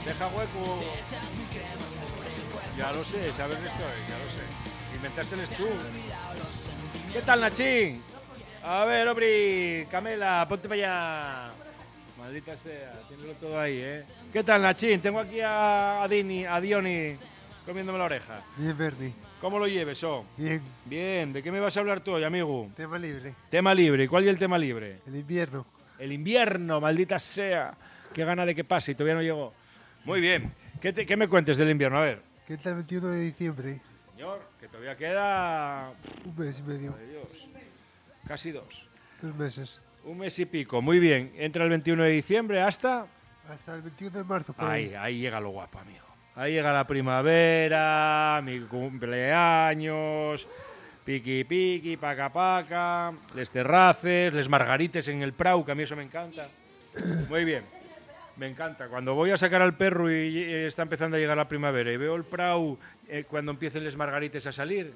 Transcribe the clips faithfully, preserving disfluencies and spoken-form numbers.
Deja hueco. Ya lo sé, sabes esto, ya lo sé. Inventaste tú. ¿Qué tal, Nachín? A ver, Obri, Camela, ponte para allá. Maldita sea, tienelo todo ahí, ¿eh? ¿Qué tal, Nachín? Tengo aquí a, a Dini, a Diony, comiéndome la oreja. Bien, Bernie. ¿Cómo lo lleves, oh? Bien. Bien, ¿de qué me vas a hablar tú hoy, amigo? Tema libre. Tema libre, ¿cuál es el tema libre? El invierno. El invierno, maldita sea. Qué gana de que pase y todavía no llegó. Muy bien, ¿qué, te, qué me cuentes del invierno? A ver. ¿Qué tal el veintiuno de diciembre? Señor, que todavía queda... Un mes y medio. Madre Dios. Casi dos. Dos meses. Un mes y pico, muy bien. Entra el veintiuno de diciembre hasta... Hasta el veintiuno de marzo. Por ahí, ahí. ahí llega lo guapo, amigo. Ahí llega la primavera, mi cumpleaños, piqui piqui, paca paca, les terraces, les margarites en el prau, que a mí eso me encanta. Muy bien, me encanta. Cuando voy a sacar al perro y está empezando a llegar la primavera y veo el prau eh, cuando empiecen les margarites a salir...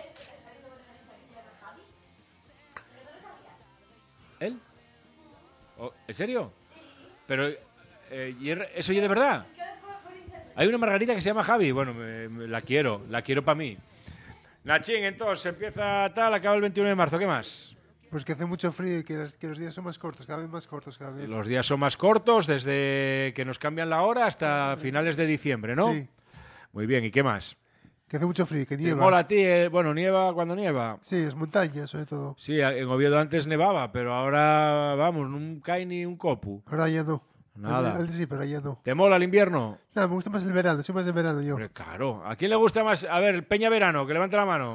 ¿Él? Oh, ¿en serio? Pero, eh, ¿y ¿eso ya de verdad? Hay una margarita que se llama Javi. Bueno, me, me, la quiero, la quiero para mí. Nachín, entonces, empieza tal, acaba el veintiuno de marzo. ¿Qué más? Pues que hace mucho frío y que los, que los días son más cortos, cada vez más cortos cada vez. Los días son más cortos desde que nos cambian la hora hasta finales de diciembre, ¿no? Sí. Muy bien, ¿y qué más? Que hace mucho frío, que ¿Te nieva. mola a ti? Eh, bueno, nieva cuando nieva. Sí, es montaña, sobre todo. Sí, en Oviedo antes nevaba, pero ahora, vamos, no cae ni un copu. Ahora ya no. Nada. Antes sí, pero ya no. ¿Te mola el invierno? No, me gusta más el verano, soy más de verano yo. Hombre, claro. ¿A quién le gusta más? A ver, Peña Verano, que levante la mano.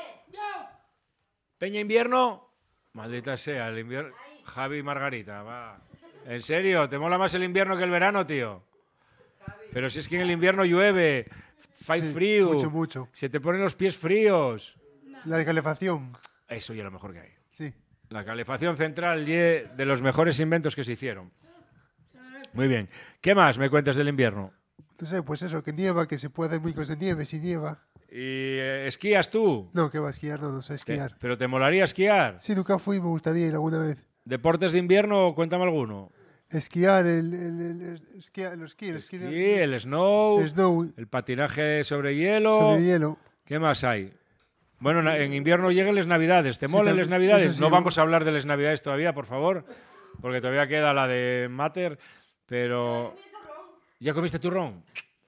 Peña Invierno. Maldita sea, el invierno. Javi Margarita, va. ¿En serio? ¿Te mola más el invierno que el verano, tío? Pero si es que en el invierno llueve, fai Sí, frío. mucho, mucho. Se te ponen los pies fríos. La calefacción. Eso ya es lo mejor que hay. Sí. La calefacción central ye de los mejores inventos que se hicieron. Muy bien. ¿Qué más me cuentas del invierno? No sé, pues eso, que nieva, que se puede hacer muy cosas de nieve, si nieva. ¿Y eh, esquías tú? No, que va a esquiar, no, no sé esquiar. ¿Te- ¿Pero te molaría esquiar? Sí, nunca fui, me gustaría ir alguna vez. ¿Deportes de invierno? Cuéntame alguno. Esquiar, el, el, el, el, esquiar, el esquí, el esquí, Sí, de- el snow, el snow el patinaje sobre hielo. sobre hielo. ¿Qué más hay? Bueno, na- en invierno llegan las Navidades. ¿Te Sí, molan también- las Navidades? eso sí, No me vamos a hablar de las Navidades todavía, por favor, porque todavía queda la de Mater, pero... ¿Ya comiste turrón?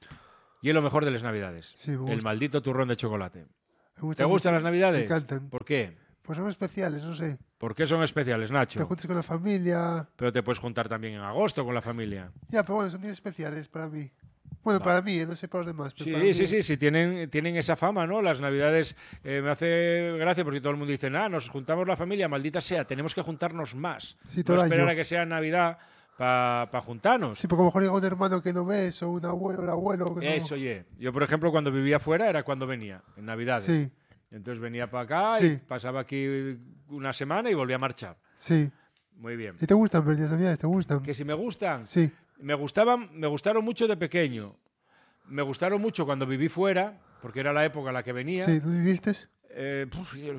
Y es lo mejor de las Navidades. Sí, me El gusta. maldito turrón de chocolate. Me gusta ¿Te gustan mucho. las Navidades? Me encantan. ¿Por qué? Pues son especiales, no sé. ¿Por qué son especiales, Te Nacho? juntas con la familia. Pero te puedes juntar también en agosto con la familia. Ya, pero bueno, son días especiales para mí. Bueno, Va. para mí, eh, no sé para los demás. pero para Sí, mí, sí, sí, sí, tienen, tienen esa fama, ¿no? Las Navidades eh, me hace gracia porque todo el mundo dice, ah, nos juntamos la familia, maldita sea, tenemos que juntarnos más. Sí, todo no el esperar año. a que sea Navidad para pa juntarnos. Sí, porque a lo mejor llega un hermano que no ves o un abuelo, el abuelo. Que no- Eso, oye. Yo, por ejemplo, cuando vivía fuera era cuando venía, en Navidades. Sí, Entonces venía para acá Sí. y pasaba aquí una semana y volvía a marchar. sí. Muy bien. ¿Y te gustan, pero las navidades te gustan? Que si me gustan, Sí, me gustaban, me gustaron mucho de pequeño. Me gustaron mucho cuando viví fuera, porque era la época en la que venía. sí. ¿Dónde viviste? Eh, puf, yo-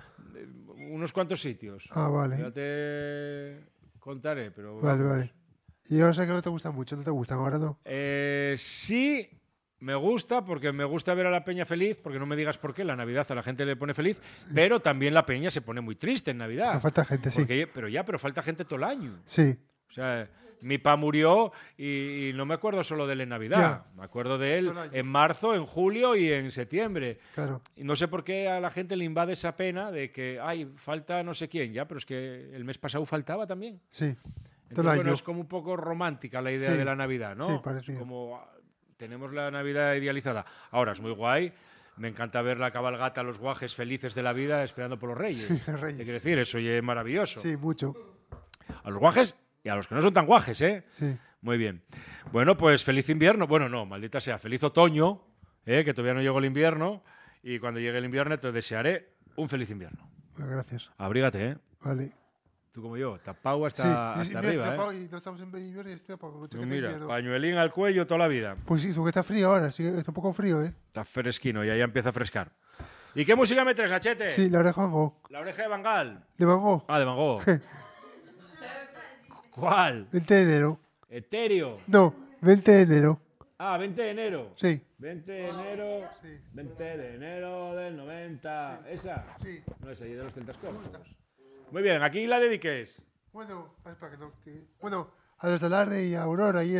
unos cuantos sitios. Ah, vale. Ya te contaré, pero... Vale, vamos. vale. Y yo sé que no te gustan mucho, no te gustan, ahora no. Eh, sí, me gusta, porque me gusta ver a la peña feliz, porque no me digas por qué, la Navidad a la gente le pone feliz, pero también la peña se pone muy triste en Navidad. Me falta gente, sí. Porque- pero ya, pero falta gente todo el año. Sí, O sea, mi pa murió y, y no me acuerdo solo de él en Navidad. Ya. Me acuerdo de él Todo el año. en marzo, en julio y en septiembre. claro. Y no sé por qué a la gente le invade esa pena de que, ay, falta no sé quién, ya, pero es que el mes pasado faltaba también. Sí, Entonces, todo el bueno, año. es como un poco romántica la idea Sí. de la Navidad, ¿no? Sí, Es parecido. como ah, tenemos la Navidad idealizada. Ahora, es muy guay. Me encanta ver la cabalgata, los guajes felices de la vida esperando por los reyes. Sí, los ¿Qué reyes. quiere decir? Eso ya es maravilloso. Sí, mucho. A los guajes y a los que no son tan guajes, ¿eh? Sí. Muy bien. Bueno, pues feliz invierno. Bueno, no, maldita sea, feliz otoño, ¿eh? Que todavía no llegó el invierno. Y cuando llegue el invierno te desearé un feliz invierno. Bueno, gracias. Abrígate, ¿eh? Vale. Tú como yo, tapado hasta, sí, hasta sí, sí, arriba, mira, ¿eh? tapado y no estamos en invierno y estoy tapado, no Tú chequete mira, invierno. pañuelín al cuello toda la vida. Pues sí, porque está frío ahora, sí, está un poco frío, ¿eh? Está fresquino, ya, ya empieza a frescar. ¿Y qué música metes, Nachete? Sí, la oreja Van Gogh. La oreja de Bangal. De Van Gogh. Ah, de Van Gogh. ¿Cuál? veinte de enero. Etéreo. No, veinte de enero. Ah, veinte de enero. Sí. veinte de enero. Sí. veinte de enero del noventa. ¿Esa? Sí. No es ahí de los celtas cómicos. Muy bien, aquí la dediqués. Bueno, espera que no. Que... Bueno, a los de Alarde y a Aurora y